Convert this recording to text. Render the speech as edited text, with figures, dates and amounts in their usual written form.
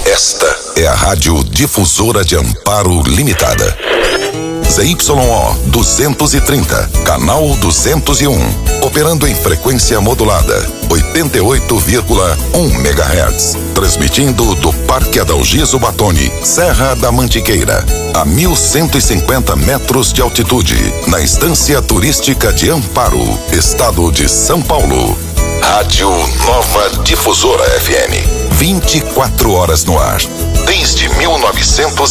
Esta é a Rádio Difusora de Amparo Limitada. ZYO 230, canal 201, operando em frequência modulada, 88,1 MHz, transmitindo do Parque Adalgiso Batoni, Serra da Mantiqueira, a 1.150 metros de altitude, na Estância Turística de Amparo, Estado de São Paulo. Rádio Nova Difusora FM, 24 horas no ar, desde 1900